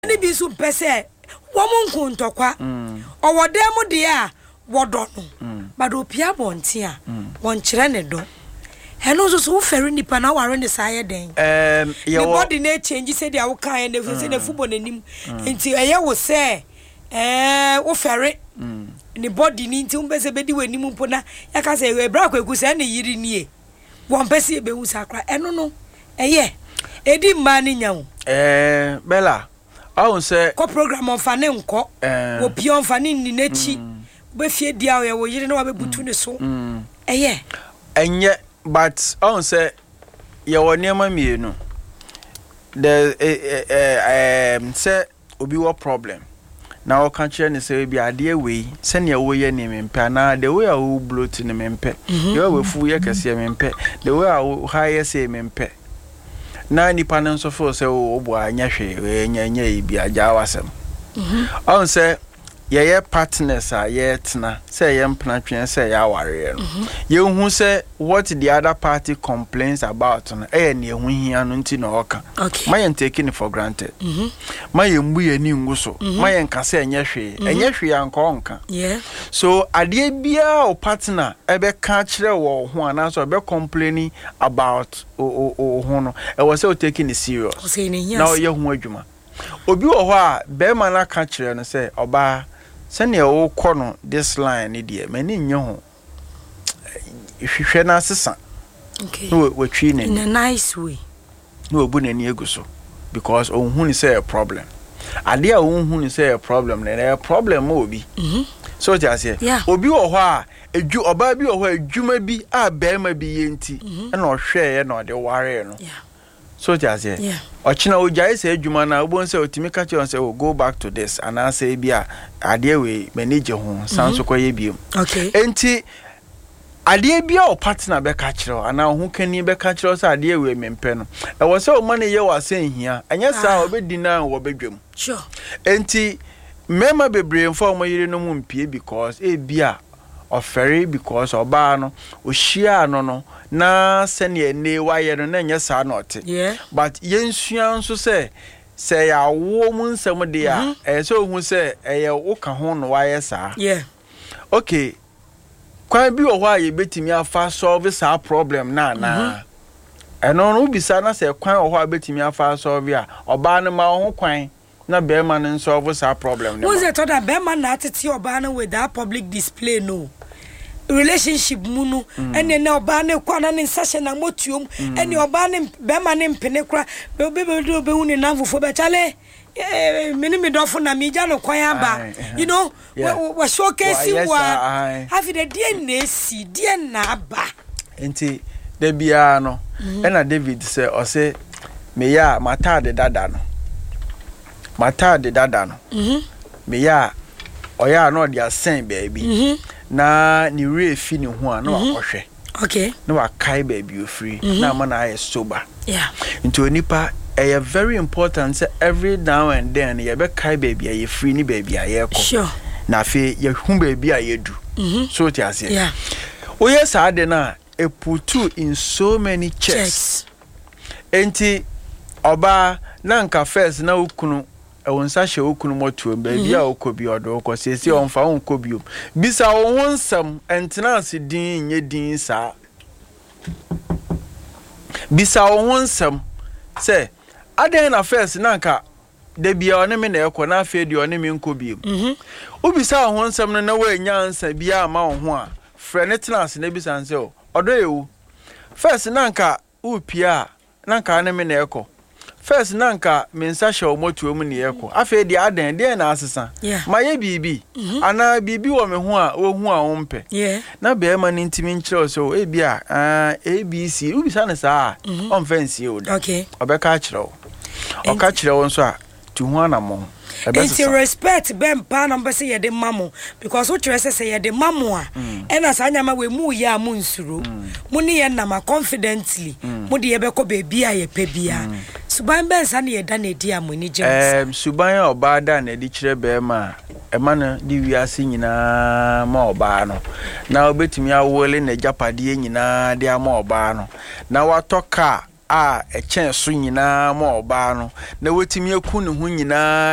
Ni bi so pese wo monku ntokwa owodem de a wodo no but opia bonte a won kire ne do eno so feri nipa na ware ne saye den your body na change say dia wo kan na say na fubo nanim enti eye wo say wo feri ni body ni nti umpese bedi wanim mpo na yaka say we bra kwaku say na yiri nie won pese e be hu sakra eno no eye edi mma ni nya wo Bella I say ko program on fa ne nko wo pia on fa ne ni nachi be fie dia wo ye wo yire na wa be butu ne so enye but I say ye wo niam mienu the say obi wo problem na wo kan kire ne say bi ade we se ne wo ye ne mempe na the way wo bloat ne mempe ye we fu ye kase mempe the way wo high say mempe na nipa no so for say obo anya hwe enya ibi agya wasem on say ye partners a ye tena say ye mpna twen say ya ware no ye hu say what the other party complains about no ne hu hia no nti no oka my am taking it for granted my am bu ye ni nguso my am say enya hwe anka onka so ade bia o partner ebe ka kire wo ho ana so be complaining about ho no e was say taking it serious now ye hu adwuma obi wo ho a be ma na ka kire no say oba sene wo kono this line ni de mani nye ho hwehwe na sesa we twi ne in a nice way no obu na ni eguso because ohun ni say a problem ade a ohun ni say a problem na problem obi so just here obi wo ho a eju oba bi wo ho adwuma bi a be ma bi yenti na ohwe ye na ode ware no so just here ochina ojai say adwuma na obon say otimi ka che on say go back to this and I say bia ade we manage ho sanso koye biem enti ade bia o partner be ka kire ana ho kani be ka kire say ade we mempe no e wo say o mane ye wa say hia anya sa obedi na wo bedwam sure enti mema bebre mfa o yire no mu mpie because e bia ofere because oba no ohia no na sene ne waye no na nya sa na ote but yensua nso say ya wo mu nsam de a so hu say ye wo ka ho no waye sa okay kwan bi wo ho aye betimi afa solve sa problem na eno no bisa na say kwan wo ho betimi afa solve a oba no ma ho kwan na be ma no solve sa problem no was it that be ma na atete oba no with that public display no relationship munu ene na oba na kwa na nsase na motuom ene oba na be ma na mpene kra be hu ne navofo be chale me dofo na me ja no kwan aba you know we showcase wa have the DNA na aba enti de bia no ena David say o say me ya mata de dada no me ya oya no dia sen baby na ni refi ni ho a na wakohwe okay na wakai baby ofri na ma na aye sober into onipa very important say every now and then ye be kai baby aye free ni baby aye ko sure na fe ye hu baby aye du so ti ase o yes ade na e put in so many checks enti oba na nka first na ukunu ewonsa hye okunu moto baby a okobi odo ko sesi onfa onkobi bisa wo honsam entenance din nye din sa bisa wo honsam say aden na first na nka de bia one me na ekọ na afa di one me nkobi ubisa wo honsam no na wa nyansa bia ma wo ho a frenetnance na bisa nse odo ewu first na nka upia na nka ane me na ekọ first nanka mensa hye omotuo mu ne yeko afa di adan de na asesa maye bibi ana bibi wo me ho a wo hu a wo mpe na be ma ni ntimi nkyerɛ so e bia ABC ubisa ne saa on fancy o da obeka kyerɛ o ka kyerɛ wo nso a tu ho anamo it's respect ben pa na mbe se ye de mamo because wo kyerɛ se ye de mamo a ena sa nyama we mu ya mu nsuro mu ne ye na ma confidently mu de ye be ko baby a ye pe bia suban ben sa ne ye da na di amoni James suban oba da na di kyerɛ be ma e ma no di wiase nyina ma oba no na obetumi awole na japade nyina de ama oba no na watoka a echen so nyina ma oba no na wetimi aku ne ho nyina